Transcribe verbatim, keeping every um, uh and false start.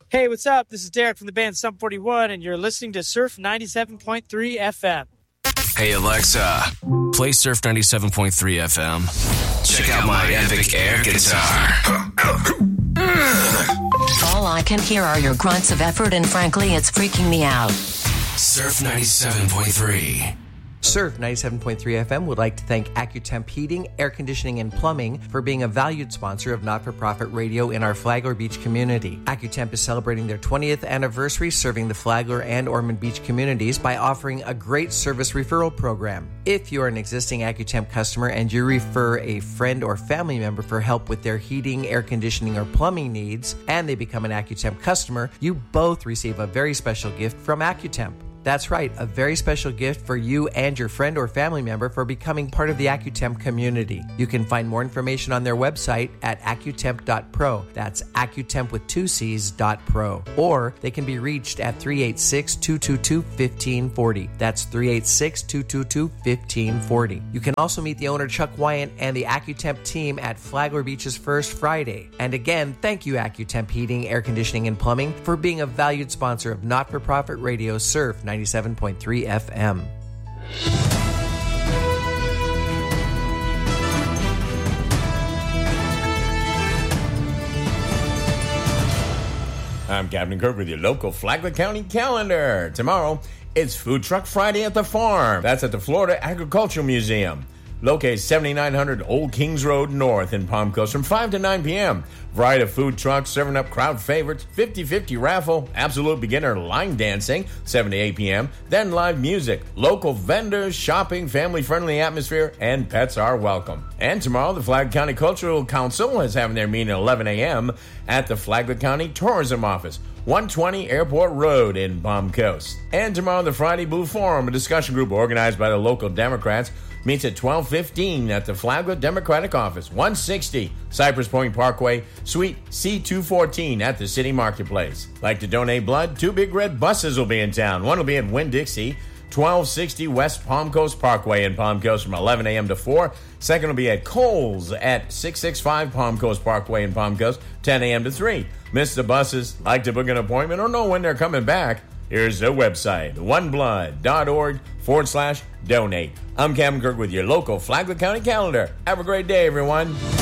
Hey, what's up? This is Derek from the band Sum forty-one, and you're listening to Surf ninety-seven point three F M. Hey, Alexa, play Surf ninety-seven point three F M. Check, Check out, out my epic air guitar. All I can hear are your grunts of effort, and frankly, it's freaking me out. Surf ninety-seven point three. Surf ninety-seven point three F M would like to thank AccuTemp Heating, Air Conditioning, and Plumbing for being a valued sponsor of not-for-profit radio in our Flagler Beach community. AccuTemp is celebrating their twentieth anniversary serving the Flagler and Ormond Beach communities by offering a great service referral program. If you are an existing AccuTemp customer and you refer a friend or family member for help with their heating, air conditioning, or plumbing needs, and they become an AccuTemp customer, you both receive a very special gift from AccuTemp. That's right, a very special gift for you and your friend or family member for becoming part of the AccuTemp community. You can find more information on their website at accutemp dot pro. That's AccuTemp with two C's dot pro. Or they can be reached at three eight six, two two two, one five four zero. That's three eight six, two two two, one five four zero. You can also meet the owner Chuck Wyant and the AccuTemp team at Flagler Beach's First Friday. And again, thank you AccuTemp Heating, Air Conditioning, and Plumbing for being a valued sponsor of not-for-profit radio Surf ninety-seven point three F M. I'm Captain Kirk with your local Flagler County calendar. Tomorrow, it's Food Truck Friday at the farm. That's at the Florida Agricultural Museum. Located seventy-nine hundred Old Kings Road North in Palm Coast from five to nine p.m. Variety of food trucks serving up crowd favorites, fifty-fifty raffle, absolute beginner line dancing, seven to eight p.m., then live music, local vendors, shopping, family-friendly atmosphere, and pets are welcome. And tomorrow, the Flagler County Cultural Council is having their meeting at eleven a.m. at the Flagler County Tourism Office, one twenty Airport Road in Palm Coast. And tomorrow, the Friday Blue Forum, a discussion group organized by the local Democrats, meets at twelve fifteen at the Flagler Democratic Office, one sixty Cypress Point Parkway, Suite C two fourteen at the City Marketplace. Like to donate blood? Two big red buses will be in town. One will be at Winn-Dixie, twelve sixty West Palm Coast Parkway in Palm Coast from eleven a.m. to four. Second will be at Kohl's at six sixty-five Palm Coast Parkway in Palm Coast, ten a.m. to three. Miss the buses? Like to book an appointment or know when they're coming back? Here's the website, oneblood.org forward slash donate. I'm Captain Kirk with your local Flagler County calendar. Have a great day, everyone.